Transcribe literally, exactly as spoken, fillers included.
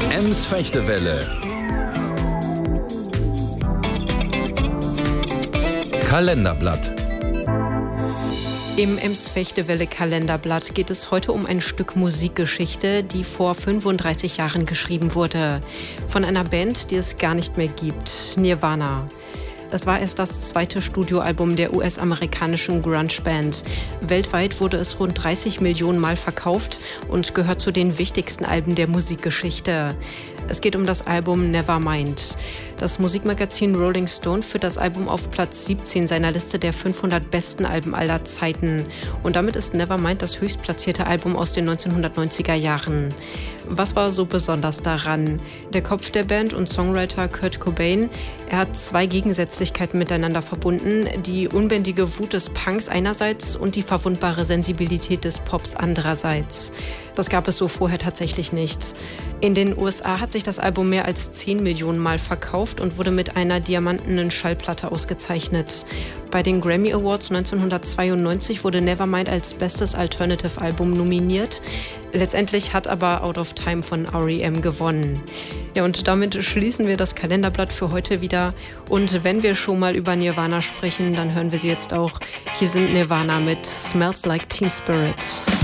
Ems Fechtewelle. Kalenderblatt. Im Ems Fechtewelle Kalenderblatt geht es heute um ein Stück Musikgeschichte, die vor fünfunddreißig Jahren geschrieben wurde. Von einer Band, die es gar nicht mehr gibt, Nirvana. Es war erst das zweite Studioalbum der U S-amerikanischen Grunge-Band. Weltweit wurde es rund dreißig Millionen Mal verkauft und gehört zu den wichtigsten Alben der Musikgeschichte. Es geht um das Album Nevermind. Das Musikmagazin Rolling Stone führt das Album auf Platz siebzehn seiner Liste der fünfhundert besten Alben aller Zeiten. Und damit ist Nevermind das höchstplatzierte Album aus den neunzehnhundertneunziger Jahren. Was war so besonders daran? Der Kopf der Band und Songwriter Kurt Cobain, er hat zwei Gegensätzlichkeiten miteinander verbunden. Die unbändige Wut des Punks einerseits und die verwundbare Sensibilität des Pops andererseits. Das gab es so vorher tatsächlich nicht. In den U S A hat sich das Album mehr als zehn Millionen Mal verkauft und wurde mit einer diamantenen Schallplatte ausgezeichnet. Bei den Grammy Awards neunzehnhundertzweiundneunzig wurde Nevermind als bestes Alternative-Album nominiert. Letztendlich hat aber Out of Time von R E M gewonnen. Ja, und damit schließen wir das Kalenderblatt für heute wieder. Und wenn wir schon mal über Nirvana sprechen, dann hören wir sie jetzt auch. Hier sind Nirvana mit Smells Like Teen Spirit.